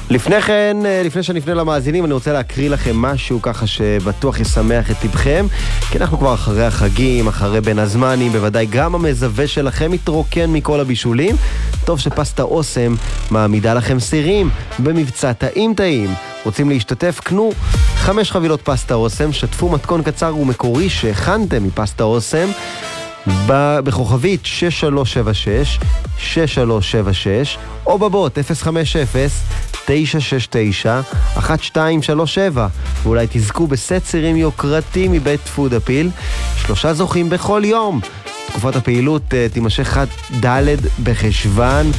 לפני כן, לפני שנפנה למאזינים, אני רוצה להקריא לכם משהו ככה שבטוח ישמח את לבכם, כי אנחנו כבר אחרי החגים, אחרי בין הזמנים, בוודאי גם המזווה שלכם מתרוקן מכל הבישולים. טוב שפסטה אוסם מעמידה לכם סירים במבצע טעים. רוצים להשתתף? קנו 5 חבילות פסטה אוסם, שתפו מתכון קצר ומקורי שהכנתם מפסטה אוסם, בכוכבית 6376 או בבוט 050-969-1237, ואולי תזכו בסט סירים יוקרתי מבית פוד אפיל. 3 זוכים בכל יום. תקופת הפעילות תימשך עד ד' בחשוון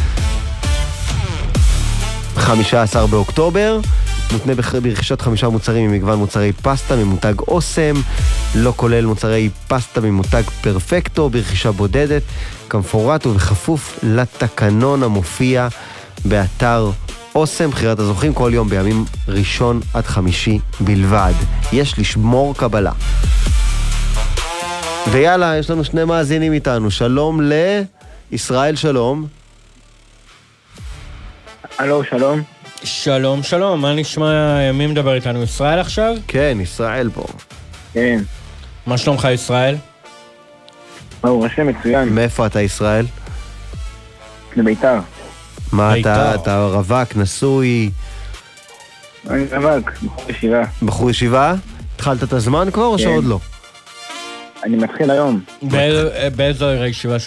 15 באוקטובר. מותנה ברכישת 5 מוצרים ממגוון מוצרי פסטה ממותג אוסם, לא כולל מוצרי פסטה ממותג פרפקטו, ברכישה בודדת, כמפורט ובכפוף לתקנון המופיע באתר אוסם. בחירת הזוכים כל יום בימים ראשון עד חמישי בלבד. יש לשמור קבלה. ויאללה, יש לנו 2 מאזינים איתנו. שלום לישראל, שלום. הלו, שלום. שלום, מה נשמע? מי מדבר איתנו? ישראל עכשיו? כן, ישראל פה. כן. מה שלומך, ישראל? ברוך השם, מצוין. מאיפה אתה, ישראל? לביתר. מה אתה רווק, נשוי? אני רווק, בחור ישיבה. בחור ישיבה? התחלת את הזמן כבר או שעוד לא? אני מתחיל היום. באיזו ישיבה